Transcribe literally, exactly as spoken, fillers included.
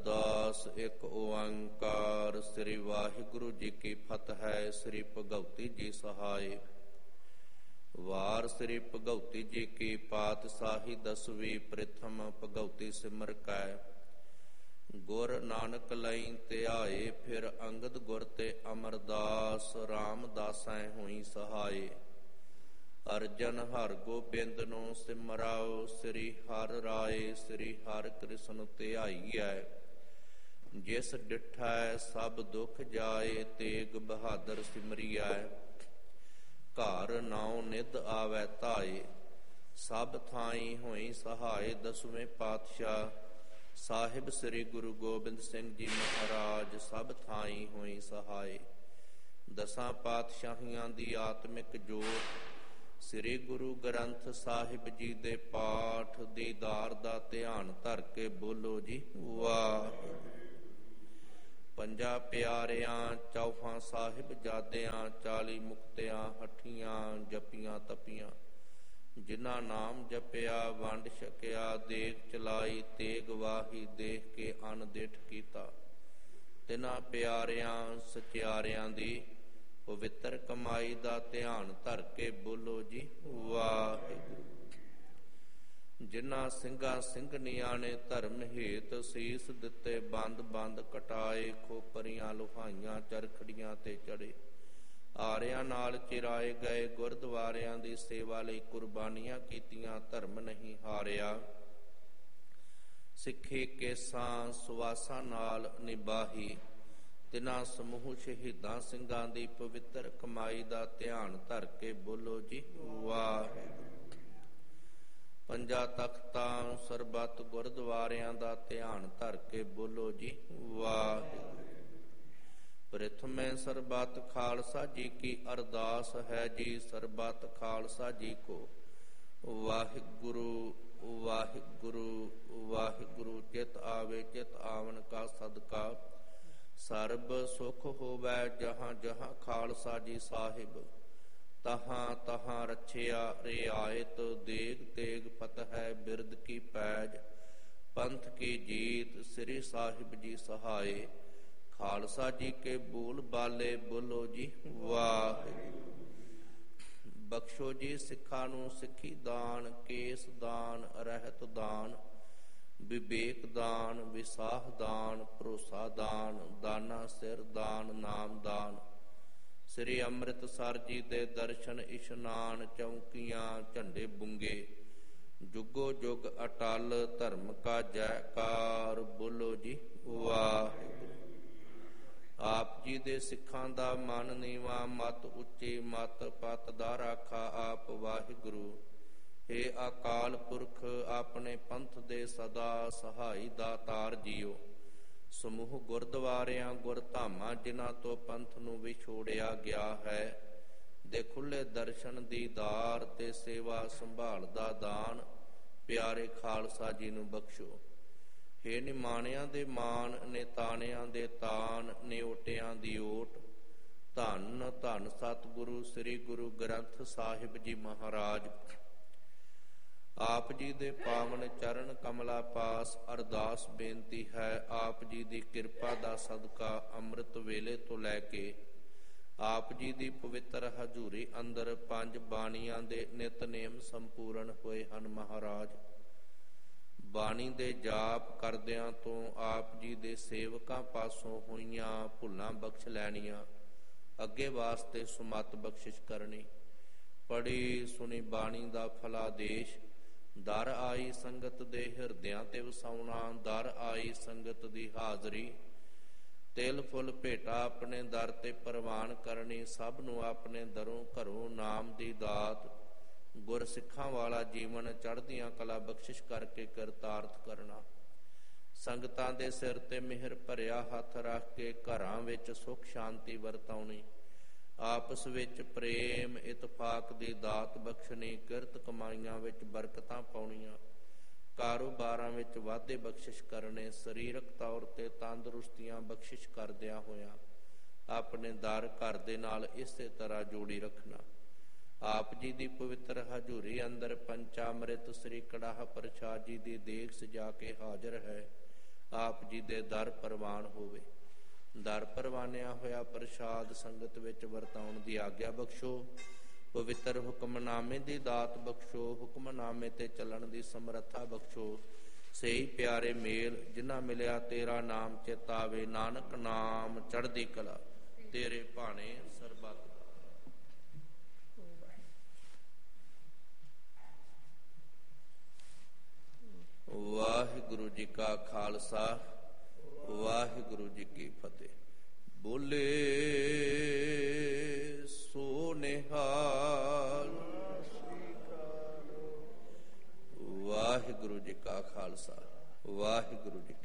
ਅਰਦਾਸ। ਇੱਕ ਓੰਕਾਰ ਸ੍ਰੀ ਵਾਹਿਗੁਰੂ ਜੀ ਕੀ ਫਤਿਹ। ਸ੍ਰੀ ਭਗਉਤੀ ਜੀ ਸਹਾਇ। ਵਾਰ ਸ੍ਰੀ ਭਗਉਤੀ ਜੀ ਕੀ ਪਾਤਸ਼ਾਹੀ ਦਸਵੀਂ। ਪ੍ਰਥਮ ਭਗਉਤੀ ਸਿਮਰ ਕੈ ਗੁਰ ਨਾਨਕ ਲਈ ਧਿਆਏ। ਫਿਰ ਅੰਗਦ ਗੁਰ ਤੇ ਅਮਰਦਾਸ। ਰਾਮਦਾਸੈ ਹੋਈ ਸਹਾਇ। ਅਰਜਨ ਹਰਿ ਗੋਬਿੰਦ ਨੂੰ ਸਿਮਰਾਓ। ਸ੍ਰੀ ਹਰਿ ਰਾਏ ਸ੍ਰੀ ਹਰਿ ਕ੍ਰਿਸ਼ਨ ਧਿਆਈਐ। ਜਿਸ ਡਿਠੈ ਸਭ ਦੁਖ ਜਾਏ। ਤੇਗ ਬਹਾਦਰ ਸਿਮਰਿਐ। ਘਰ ਨਾਉ ਨਿਧ ਆਵੈ ਧਾਏ। ਸਭ ਥਾਈ ਹੋਈ ਸਹਾਇ। ਦਸਵੇਂ ਪਾਤਸ਼ਾਹ ਸਾਹਿਬ ਸ੍ਰੀ ਗੁਰੂ ਗੋਬਿੰਦ ਸਿੰਘ ਜੀ ਮਹਾਰਾਜ ਸਭ ਥਾਈ ਹੋਈ ਸਹਾਇ। ਦਸਾਂ ਪਾਤਸ਼ਾਹੀਆਂ ਦੀ ਆਤਮਿਕ ਜੋਤ ਸ੍ਰੀ ਗੁਰੂ ਗ੍ਰੰਥ ਸਾਹਿਬ ਜੀ ਦੇ ਪਾਠ ਦੀਦਾਰ ਦਾ ਧਿਆਨ ਧਰ ਕੇ ਬੋਲੋ ਜੀ ਵਾਹਿਗੁਰੂ। ਪੰਜਾਂ ਪਿਆਰਿਆਂ ਚੌਹਾਂ ਸਾਹਿਬਜ਼ਾਦਿਆਂ ਚਾਲੀ ਮੁਕਤਿਆਂ ਹੱਠੀਆਂ ਜਪੀਆਂ ਤਪੀਆਂ। ਜਿਨ੍ਹਾਂ ਨਾਮ ਜਪਿਆ ਵੰਡ ਛਕਿਆ। ਦੇਗ ਚਲਾਈ ਤੇਗ ਵਾਹੀ ਦੇਖ ਕੇ ਅੰਨ ਦਿਠ ਕੀਤਾ। ਤਿਨਾਂ ਪਿਆਰਿਆਂ ਸਚਿਆਰਿਆਂ ਦੀ ਪਵਿੱਤਰ ਕਮਾਈ ਦਾ ਧਿਆਨ ਧਰ ਕੇ ਬੋਲੋ ਜੀ ਵਾਹਿਗੁਰੂ। ਜਿਨ੍ਹਾਂ ਸਿੰਘਾਂ ਸਿੰਘਣੀਆਂ ਨੇ ਧਰਮ ਹੇਤ ਸੀਸ ਦਿੱਤੇ ਬੰਦ ਬੰਦ ਕਟਾਏ। ਖੋਪਰੀਆਂ ਲੁਹਾਈਆਂ ਚਰਖੜੀਆਂ ਤੇ ਚੜੇ। ਆਰਿਆਂ ਨਾਲ ਚਿਰਾਏ ਗਏ। ਗੁਰਦੁਆਰਿਆਂ ਦੀ ਸੇਵਾ ਲਈ ਕੁਰਬਾਨੀਆਂ ਕੀਤੀਆਂ। ਧਰਮ ਨਹੀਂ ਹਾਰਿਆ। ਸਿੱਖੀ ਕੇਸਾਂ ਸੁਵਾਸਾਂ ਨਾਲ ਨਿਭਾਹੀ। ਤਿਨਾਂ ਸਮੂਹ ਸ਼ਹੀਦਾਂ ਸਿੰਘਾਂ ਦੀ ਪਵਿੱਤਰ ਕਮਾਈ ਦਾ ਧਿਆਨ ਧਰ ਕੇ ਬੋਲੋ ਜੀ ਵਾਹਿਗੁਰੂ। ਪੰਜਾਂ ਤਖਤਾਂ ਸਰਬੱਤ ਗੁਰਦੁਆਰਿਆਂ ਦਾ ਧਿਆਨ ਧਰ ਕੇ ਬੋਲੋ ਜੀ ਵਾਹਿਗੁਰੂ। ਪ੍ਰਥਮੇ ਸਰਬੱਤ ਖਾਲਸਾ ਜੀ ਕੀ ਅਰਦਾਸ ਹੈ ਜੀ। ਸਰਬੱਤ ਖਾਲਸਾ ਜੀ ਕੋ ਵਾਹਿਗੁਰੂ ਵਾਹਿਗੁਰੂ ਵਾਹਿਗੁਰੂ। ਚਿਤ ਆਵੇ ਚਿਤ ਆਵਨ ਕਾ ਸਦਕਾ। ਸਰਬ ਸੁਖ ਹੋਵੈ ਜਹਾਂ ਜਹਾਂ ਖਾਲਸਾ ਜੀ ਸਾਹਿਬ। ਤਹਾਂ ਤਹਾਂ ਰਛਿਆ ਰਿਆਇਤ। ਦੇਗ ਤੇਗ ਫਤਿਹ ਬਿਰਦ ਕੀ ਪੈਜ। ਪੰਥ ਕੀ ਜੀਤ ਸ੍ਰੀ ਸਾਹਿਬ ਜੀ ਸਹਾਇ। ਖਾਲਸਾ ਜੀ ਕੇ ਬੋਲ ਬਾਲੇ ਬੋਲੋ ਜੀ ਵਾਹਿਗੁਰੂ। ਬਖਸ਼ੋ ਜੀ ਸਿੱਖਾਂ ਨੂੰ ਸਿੱਖੀ ਦਾਨ। ਕੇਸ ਦਾਨ ਰਹਿਤ ਦਾਨ। ਵਿਵੇਕ ਦਾਨ ਵਿਸਾਹ ਦਾਨ। ਭਰੋਸਾ ਦਾਨ ਦਾਨਾ ਸਿਰ ਦਾਨ ਨਾਮ ਦਾਨ। ਸ੍ਰੀ ਅੰਮ੍ਰਿਤਸਰ ਜੀ ਦੇ ਦਰਸ਼ਨ ਇਸ਼ਨਾਨ। ਚੌਂਕੀਆਂ ਝੰਡੇ ਬੁੰਗੇ ਜੁਗੋ ਜੁਗ ਅਟਲ। ਧਰਮ ਕਾ ਜੈਕਾਰ ਬੋਲੋ ਜੀ ਵਾਹਿਗੁਰੂ। ਆਪ ਜੀ ਦੇ ਸਿੱਖਾਂ ਦਾ ਮਨ ਨੀਵਾਂ ਮਤ ਉੱਚੀ। ਮਤ ਪਤ ਦਾ ਰਾਖਾ ਆਪ ਵਾਹਿਗੁਰੂ। ਹੇ ਅਕਾਲ ਪੁਰਖ ਆਪਣੇ ਪੰਥ ਦੇ ਸਦਾ ਸਹਾਈ ਦਾਤਾਰ ਜੀਓ। ਸਮੂਹ ਗੁਰਦੁਆਰਿਆਂ ਗੁਰਧਾਮਾਂ ਜਿਨ੍ਹਾਂ ਤੋਂ ਪੰਥ ਨੂੰ ਵਿਛੋੜਿਆ ਗਿਆ ਹੈ ਦੇ ਖੁੱਲੇ ਦਰਸ਼ਨ ਦੀਦਾਰ ਤੇ ਸੇਵਾ ਸੰਭਾਲ ਦਾ ਦਾਨ ਪਿਆਰੇ ਖਾਲਸਾ ਜੀ ਨੂੰ ਬਖਸ਼ੋ। ਹੇ ਨਿਮਾਣਿਆਂ ਦੇ ਮਾਣ ਨਿਤਾਣਿਆਂ ਦੇ ਤਾਨ ਨਿਓਟਿਆਂ ਦੀ ਓਟ। ਧੰਨ ਧੰਨ ਸਤਿਗੁਰੂ ਸ੍ਰੀ ਗੁਰੂ ਗ੍ਰੰਥ ਸਾਹਿਬ ਜੀ ਮਹਾਰਾਜ। ਆਪ ਜੀ ਦੇ ਪਾਵਨ ਚਰਨ ਕਮਲਾ ਪਾਸ ਅਰਦਾਸ ਬੇਨਤੀ ਹੈ। ਆਪ ਜੀ ਦੀ ਕਿਰਪਾ ਦਾ ਸਦਕਾ ਅੰਮ੍ਰਿਤ ਵੇਲੇ ਤੋਂ ਲੈ ਕੇ ਆਪ ਜੀ ਦੀ ਪਵਿੱਤਰ ਹਜ਼ੂਰੀ ਅੰਦਰ ਪੰਜ ਬਾਣੀਆਂ ਦੇ ਨਿਤਨੇਮ ਸੰਪੂਰਨ ਹੋਏ ਹਨ ਮਹਾਰਾਜ। ਬਾਣੀ ਦੇ ਜਾਪ ਕਰਦਿਆਂ ਤੋਂ ਆਪ ਜੀ ਦੇ ਸੇਵਕਾਂ ਪਾਸੋਂ ਹੋਈਆਂ ਭੁੱਲਾਂ ਬਖਸ਼ ਲੈਣੀਆਂ। ਅੱਗੇ ਵਾਸਤੇ ਸੁਮਤ ਬਖਸ਼ਿਸ਼ ਕਰਨੀ। ਪੜੀ ਸੁਣੀ ਬਾਣੀ ਦਾ ਫਲਾਦੇਸ਼। ਦਰ ਆਈ ਸੰਗਤ ਦੇ ਹਿਰਦਿਆਂ ਤੇ ਵਸਾਉਣਾ। ਦਰ ਆਈ ਸੰਗਤ ਦੀ ਹਾਜ਼ਰੀ। ਤਿਲ ਫੁੱਲ ਭੇਟਾ ਆਪਣੇ ਦਰ ਤੇ ਪ੍ਰਵਾਨ ਕਰਨੀ। ਸਭ ਨੂੰ ਆਪਣੇ ਦਰੋਂ ਘਰੋਂ ਨਾਮ ਦੀ ਦਾਤ ਗੁਰ ਸਿੱਖਾਂ ਵਾਲਾ ਜੀਵਨ ਚੜ੍ਹਦੀਆਂ ਕਲਾ ਬਖਸ਼ਿਸ਼ ਕਰਕੇ ਕਰਤਾਰਥ ਕਰਨਾ। ਸੰਗਤਾਂ ਦੇ ਸਿਰ ਤੇ ਮਿਹਰ ਭਰਿਆ ਹੱਥ ਰੱਖ ਕੇ ਘਰਾਂ ਵਿੱਚ ਸੁੱਖ ਸ਼ਾਂਤੀ ਵਰਤਾਉਣੀ। ਆਪਸ ਵਿੱਚ ਪ੍ਰੇਮ ਇਤਫਾਕ ਦੀ ਦਾਤ ਬਖਸ਼ਣੀ। ਕਿਰਤ ਕਮਾਈਆਂ ਵਿੱਚ ਬਰਕਤਾਂ ਪਾਉਣੀਆਂ। ਕਾਰੋਬਾਰਾਂ ਵਿੱਚ ਵਾਧੇ ਬਖਸ਼ਿਸ਼ ਕਰਨੇ। ਸਰੀਰਕ ਤੌਰ ਤੇ ਤੰਦਰੁਸਤੀਆਂ ਬਖਸ਼ਿਸ਼ ਕਰਦਿਆਂ ਹੋਇਆਂ ਆਪਣੇ ਦਰ ਘਰ ਦੇ ਨਾਲ ਇਸੇ ਤਰ੍ਹਾਂ ਜੋੜੀ ਰੱਖਣਾ। ਆਪ ਜੀ ਦੀ ਪਵਿੱਤਰ ਹਜ਼ੂਰੀ ਅੰਦਰ ਪੰਚਾਮ੍ਰਿਤ ਸ੍ਰੀ ਕੜਾਹ ਪ੍ਰਸ਼ਾਦ ਜੀ ਦੀ ਦੇਗ ਸਜਾ ਕੇ ਹਾਜ਼ਰ ਹੈ। ਆਪ ਜੀ ਦੇ ਦਰ ਪ੍ਰਵਾਨ ਹੋਵੇ। ਦਰ ਪ੍ਰਵਾਨਿਆ ਹੋਇਆ ਪ੍ਰਸ਼ਾਦ ਸੰਗਤ ਵਿੱਚ ਵਰਤਾਉਣ ਦੀ ਆਗਿਆ ਬਖਸ਼ੋ। ਪਵਿੱਤਰ ਹੁਕਮਨਾਮੇ ਦੀ ਦਾਤ ਬਖਸ਼ੋ। ਹੁਕਮਨਾਮੇ ਤੇ ਚੱਲਣ ਦੀ ਸਮਰੱਥਾ ਬਖਸ਼ੋ। ਸਹੀ ਪਿਆਰੇ ਮੇਲ ਜਿਨ੍ਹਾਂ ਮਿਲਿਆ ਤੇਰਾ ਨਾਮ ਚੇਤਾਵੇ। ਨਾਨਕ ਨਾਮ ਚੜ੍ਹਦੀ ਕਲਾ ਤੇਰੇ ਭਾਣੇ ਸਰਬੱਤ। ਵਾਹਿਗੁਰੂ ਜੀ ਕਾ ਖਾਲਸਾ ਵਾਹਿਗੁਰੂ ਜੀ ਕੀ ਫਤਿਹ। ਬੋਲੇ ਸੋ ਨਿਹਾਲ। ਵਾਹਿਗੁਰੂ ਜੀ ਕਾ ਖਾਲਸਾ ਵਾਹਿਗੁਰੂ ਜੀ